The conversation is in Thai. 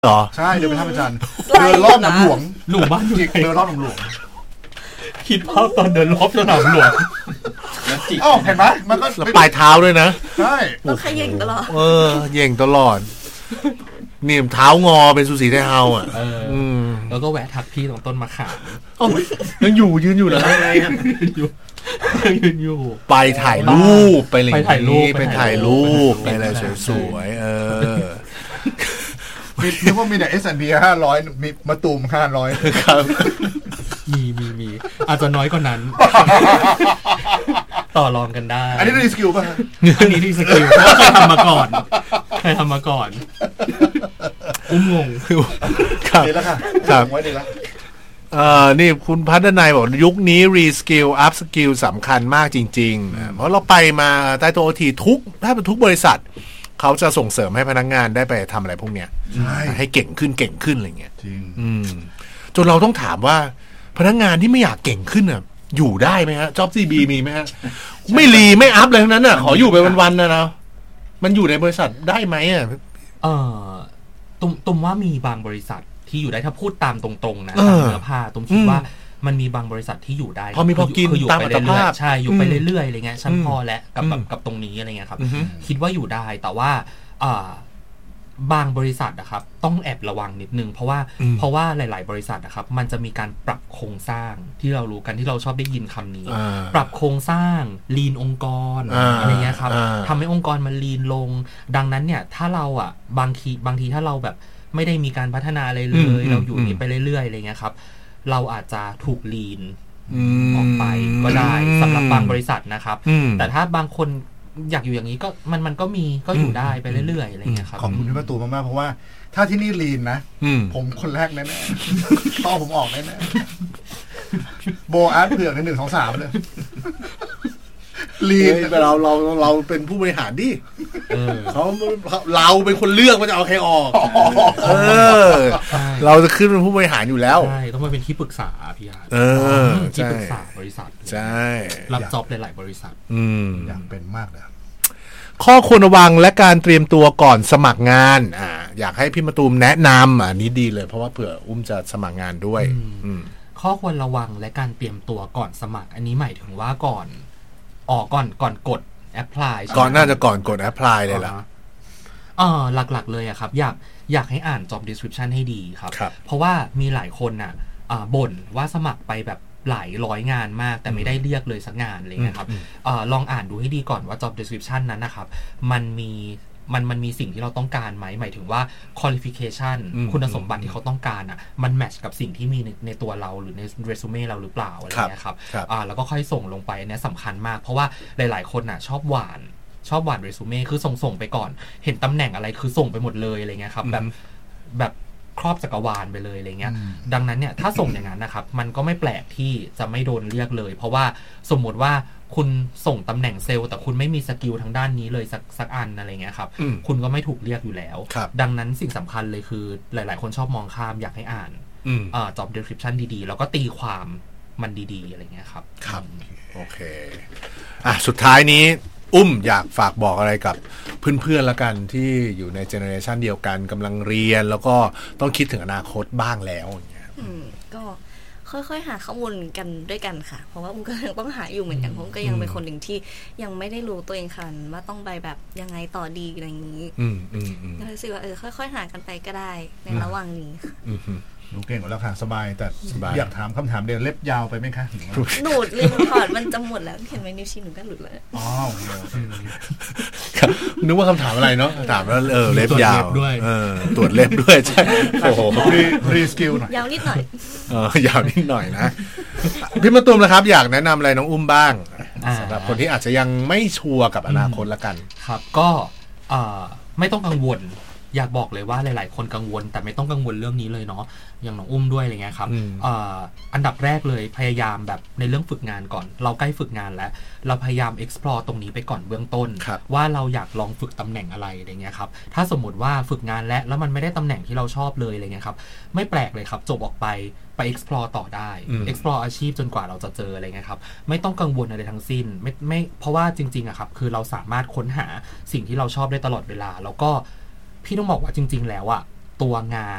เหรอใช่เดินไปท่าพระจันทร์เดินรอบสนามหลวงหลู่บ้านจิกเดินรอบสนามหลวงคิดภาพตอนเดินรอบสนามหลวงอ้าวเห็นไหมมันก็ปลายเท้าด้วยนะใช่ต้องขย่งตลอดเย่งตลอดนี่เท้างอเป็นสุสีไทเฮาอ่ะแล้วก็แวะทักพี่ตรงต้นมะขามยังอยู่ยืนอยู่นะยืนอยู่ไปถ่ายรูปไปถ่ายรูปไปอะไรสวยๆนึกว่ามีแต่ S&P 500มีมาตูม500 ครับมีอาจจะน้อยกว่านั้นต่อรองกันได้อันนี้รีสกิลป่ะอันนี้รีสกิลเพราะใครทำมาก่อนงงครับดีแล้วค่ะครับไว้ดีแล้วนี่คุณพัฒนายบอกยุคนี้รีสกิลอัพสกิลสำคัญมากจริงๆเพราะเราไปมาใต้โต๊ะ OT ถ้าเป็นทุกบริษัทเขาจะส่งเสริมให้พนักงานได้ไปทำอะไรพวกเนี้ยให้เก่งขึ้นอะไรเงี้ยจริงจนเราต้องถามว่าพนักงานที่ไม่อยากเก่งขึ้นอ่ะอยู่ได้ไหมฮะ Job CB มีไหมฮะไม่รีไม่อัพเลยทั้งนั้นอ่ะขออยู่ไปวันๆนะมันอยู่ในบริษัทได้ไหมอ่ะตุ้มว่ามีบางบริษัทที่อยู่ได้ถ้าพูดตามตรงๆนะตามเนื้อผ้าตุ้มคิดว่ามันมีบางบริษัทที่อยู่ได้พอกินตามอัตภาพใช่อยู่ไปเรื่อยๆอะไรเงี้ยชั้นพอและกับตรงนี้อะไรเงี้ยครับคิดว่าอยู่ได้แต่ว่าบางบริษัทนะครับต้องแอบระวังนิดนึงเพราะว่าหลายๆบริษัทนะครับมันจะมีการปรับโครงสร้างที่เรารู้กันที่เราชอบได้ยินคำนี้ปรับโครงสร้างลีนองค์กรอะไรเงี้ยครับทำให้องค์กรมันลีนลงดังนั้นเนี่ยถ้าเราบางทีถ้าเราแบบไม่ได้มีการพัฒนาอะไรเลยเราอยู่นี้ไปเรื่อยๆอะไรเงี้ยครับเราอาจจะถูกลีนออกไปก็ได้สำหรับบางบริษัทนะครับแต่ถ้าบางคนอยากอยู่อย่างนี้ก็มันก็อยู่ได้ไปเรื่อยๆอะไรเงี้ยครับขอบคุณพี่ประตูมากๆเพราะว่าถ้าที่นี่ลีนนะผมคนแรกแน่ๆต้องผมออกแน่ๆโบอาร์ตเผือกใน1 2 3เลยลีนเราเป็นผู้บริหารดิเราเป็นคนเลือกว่าจะเอาใครออกเราจะขึ้นเป็นผู้บริหารอยู่แล้วใช่ต้องมาเป็นที่ปรึกษาพี่อาร์ที่ปรึกษาบริษัทใช่รับจ็อบหลายๆบริษัทอยากเป็นมากเลยข้อควรระวังและการเตรียมตัวก่อนสมัครงานอยากให้พี่มาตูมแนะนำอันนี้ดีเลยเพราะว่าเผื่อจะสมัครงานด้วยข้อควรระวังและการเตรียมตัวก่อนสมัครอันนี้หมายถึงว่าก่อนกด apply ก่อนน่าจะก่อนกด apply เลยล่ะหลักๆเลยครับอยากให้อ่าน job description ให้ดีครับเพราะว่ามีหลายคนบ่นว่าสมัครไปแบบหลายร้อยงานมากแต่ไม่ได้เรียกเลยสักงานอะไรเงี้ยครับลองอ่านดูให้ดีก่อนว่า job description นั้นนะครับมันมีสิ่งที่เราต้องการไหมหมายถึงว่า qualification คุณสมบัติที่เขาต้องการมันแมทช์กับสิ่งที่มีในตัวเราหรือในเรซูเม่เราหรือเปล่าอะไรเงี้ยครับแล้วก็ค่อยส่งลงไปอันนี้สำคัญมากเพราะว่าหลายๆคนชอบหวานเรซูเม่คือส่งไปก่อนเห็นตำแหน่งอะไรคือส่งไปหมดเลยอะไรเงี้ยครับแบบครอบจักรวาลไปเลยอะไรเงี้ยดังนั้นเนี่ยถ้าส่งอย่างนั้นนะครับมันก็ไม่แปลกที่จะไม่โดนเรียกเลยเพราะว่าสมมติว่าคุณส่งตำแหน่งเซลล์แต่คุณไม่มีสกิลทางด้านนี้เลยสักอันอะไรเงี้ยครับคุณก็ไม่ถูกเรียกอยู่แล้วดังนั้นสิ่งสำคัญเลยคือหลายๆคนชอบมองข้ามอยากให้อ่านjob description ดีๆแล้วก็ตีความมันดีๆอะไรเงี้ยครับครับโอเคสุดท้ายนี้อยากฝากบอกอะไรกับเพื่อนๆละกันที่อยู่ในเจเนอเรชันเดียวกันกำลังเรียนแล้วก็ต้องคิดถึงอนาคตบ้างแล้วอย่างเงี้ยก็ค่อยๆหาข้อมูลกันด้วยกันค่ะเพราะว่าก็ยังต้องหาอยู่เหมือนกันผมก็ยังเป็นคนหนึ่งที่ยังไม่ได้รู้ตัวเองค่ะว่าต้องไปแบบยังไงต่อดีอะไรอย่างนี้ก็รู้สึกว่าค่อยๆหากันไปก็ได้ในระหว่างนี้ค่ะหนูเก่งกว่าแล้วค่ะสบายแต่อยากถามคำถามเดียวเล็บยาวไปไหมคะหนูลืมถอดมันจะหมดแล้วเห็นไหมนิ้วชี้หนูก็หลุดแล้วนึกว่าคำถามอะไรเนาะถามแล้วเล็บยาวด้วยตรวจเล็บด้วยใช่โอ้โหรีสกิลหน่อยยาวนิดหน่อยยาวนิดหน่อยนะพี่มาตูมนะครับอยากแนะนำอะไรน้องอุ้มบ้างสำหรับคนที่อาจจะยังไม่ชัวร์กับอนาคตละกันครับก็ไม่ต้องกังวลอยากบอกเลยว่าหลายๆคนกังวลแต่ไม่ต้องกังวลเรื่องนี้เลยเนาะอย่างน้องอุ้มด้วยอะไรเงี้ยครับอันดับแรกเลยพยายามแบบในเรื่องฝึกงานก่อนเราใกล้ฝึกงานแล้วเราพยายาม explore ตรงนี้ไปก่อนเบื้องต้นว่าเราอยากลองฝึกตำแหน่งอะไรอะไรเงี้ยครับถ้าสมมติว่าฝึกงานแล้วมันไม่ได้ตำแหน่งที่เราชอบเลยอะไรเงี้ยครับไม่แปลกเลยครับจบออกไป explore ต่อได้ explore อาชีพจนกว่าเราจะเจออะไรเงี้ยครับไม่ต้องกังวลอะไรทั้งสิ้นไม่เพราะว่าจริงๆครับคือเราสามารถค้นหาสิ่งที่เราชอบได้ตลอดเวลาแล้วก็พี่ต้องบอกว่าจริงๆแล้วตัวงาน